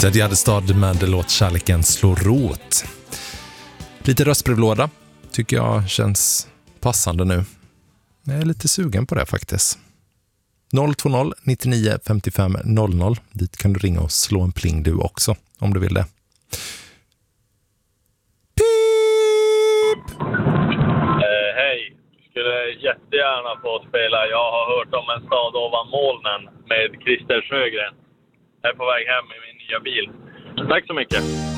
Ted Gärdestad med låt Kärleken slår rot. Lite röstbrevlåda tycker jag känns passande nu. Jag är lite sugen på det faktiskt. 020 99 55 00. Dit kan du ringa och slå en pling du också om du vill det. Pip! Hej, skulle jättegärna få spela Jag har hört om en stad ovan molnen med Christer Sjögren. Jag är på väg hem i min nya bil. Tack så mycket.